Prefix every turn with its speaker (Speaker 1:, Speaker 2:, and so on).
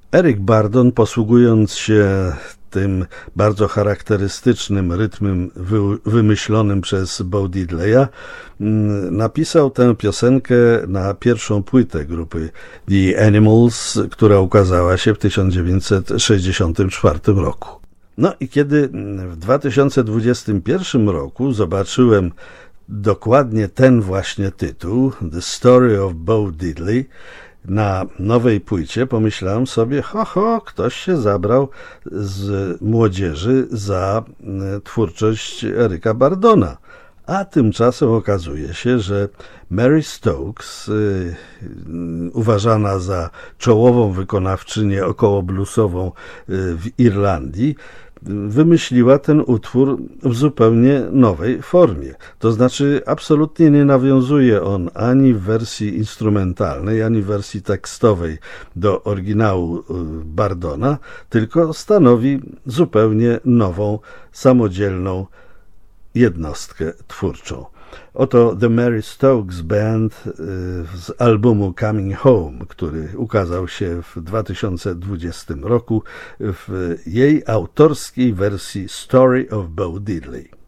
Speaker 1: Eric Burdon, posługując się tym bardzo charakterystycznym rytmem wymyślonym przez Bo Diddleya, napisał tę piosenkę na pierwszą płytę grupy The Animals, która ukazała się w 1964 roku. No i kiedy w 2021 roku zobaczyłem dokładnie ten właśnie tytuł, The Story of Bo Diddley, na nowej płycie, pomyślałem sobie, ktoś się zabrał z młodzieży za twórczość Eric'a Burdona. A tymczasem okazuje się, że Mary Stokes, uważana za czołową wykonawczynię okołobluesową w Irlandii, wymyśliła ten utwór w zupełnie nowej formie. To znaczy absolutnie nie nawiązuje on ani w wersji instrumentalnej, ani w wersji tekstowej do oryginału Burdona, tylko stanowi zupełnie nową, samodzielną jednostkę twórczą. Oto The Mary Stokes Band z albumu Coming Home, który ukazał się w 2020 roku w jej autorskiej wersji Story of Bo Diddley.